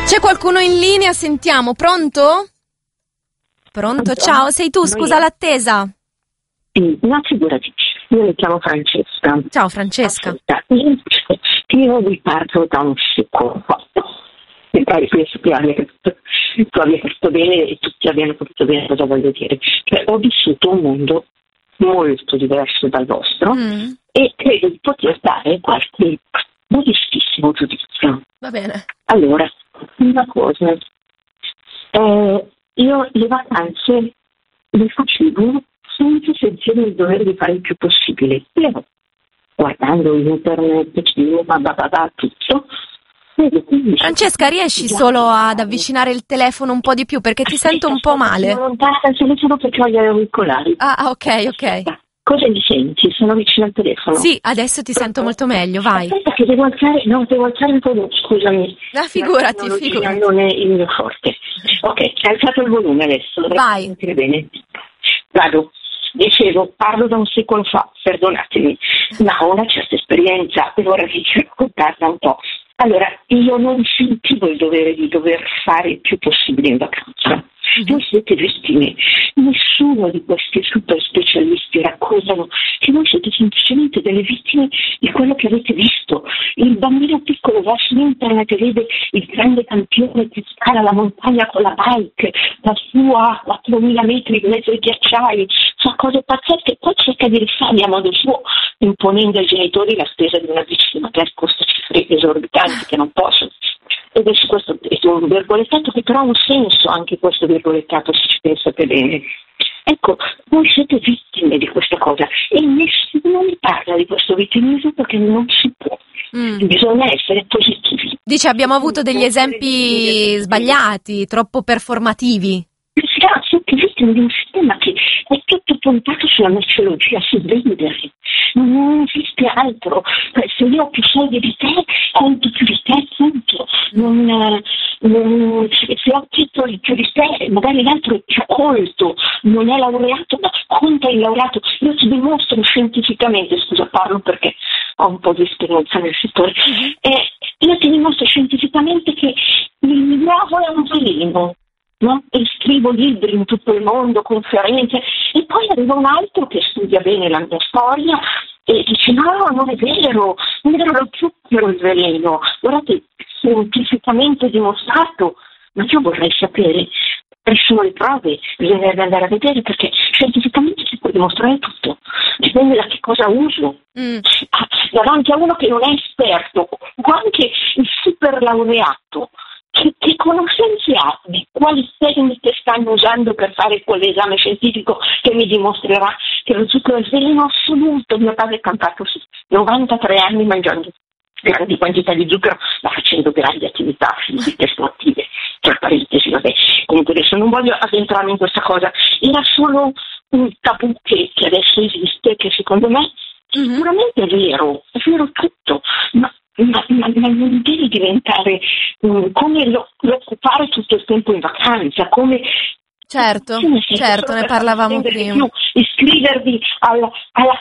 C'è qualcuno in linea? Sentiamo, pronto? Pronto, ciao, sei tu, scusa l'attesa. No, figurati, io mi chiamo Francesca. Ciao Francesca. Io vi parlo da un secolo fa. E poi penso che tu abbia capito bene e tutti abbiano capito bene cosa voglio dire. Cioè, ho vissuto un mondo molto diverso dal vostro e credo di poter dare qualche modestissimo giudizio. Va bene. Allora, una cosa, io le vacanze le facevo senza sentire il dovere di fare il più possibile. Io, guardando internet, cinema, tutto. Francesca, riesci solo ad avvicinare il telefono un po' di più perché ti sento un po' male. Sono lontana dal telefono perché ho gli auricolari. Ah, ok. Cosa mi senti? Sono vicino al telefono? Sì, adesso ti sento molto meglio, vai. Aspetta che devo alzare un po', scusami. Figurati. Non è il mio forte. Ok, hai alzato il volume adesso. Vai. Sentire bene. Vado. Dicevo, parlo da un secolo fa, perdonatemi, ma ho una certa esperienza e vorrei raccontarla un po'. Allora, io non sentivo il dovere di dover fare il più possibile in vacanza. Voi siete vittime. Nessuno di questi super specialisti raccontano che voi siete semplicemente delle vittime di quello che avete visto. Il bambino piccolo va su internet e vede il grande campione che scala la montagna con la bike, da su a 4.000 metri in mezzo ai ghiacciai, fa cose pazzesche, poi cerca di rifarli a modo suo, imponendo ai genitori la spesa di una bici, magari costa cifre esorbitanti che non possono. Ed è questo è un virgolettato che però ha un senso anche questo virgolettato se ci pensate bene. Ecco, voi siete vittime di questa cosa e nessuno mi parla di questo vittimismo perché non si può. Bisogna essere positivi. Dice, abbiamo avuto degli esempi sbagliati, troppo performativi. Siete vittime di un sistema che è tutto puntato sulla merceologia, su vendere. Non esiste altro. Se io ho più soldi di te, conto più di te, punto. Se ho titoli più di te, magari l'altro è più colto, non è laureato, ma conta il laureato. Io ti dimostro scientificamente, scusa, parlo perché ho un po' di esperienza nel settore, io ti dimostro scientificamente che il nuovo è un veleno. No? E scrivo libri in tutto il mondo, conferenze, e poi arriva un altro che studia bene la mia storia e dice no, non è vero, lo zucchero il veleno, guardate, scientificamente dimostrato, ma io vorrei sapere, quali sono le prove, bisognerebbe andare a vedere perché scientificamente si può dimostrare tutto, dipende da che cosa uso. Davanti a uno che non è esperto, o anche il super laureato, che conoscenze ha di quali tecniche stanno usando per fare quell'esame scientifico che mi dimostrerà che lo zucchero è veleno assoluto? Mio padre è campato 93 anni mangiando grandi quantità di zucchero ma facendo grandi attività fisiche sportive. Tra parentesi, vabbè, comunque adesso non voglio addentrarmi in questa cosa, era solo un tabù che adesso esiste, che secondo me sicuramente è vero tutto, ma non deve diventare come l'occupare tutto il tempo in vacanza, come certo, ne parlavamo prima. Iscrivervi alla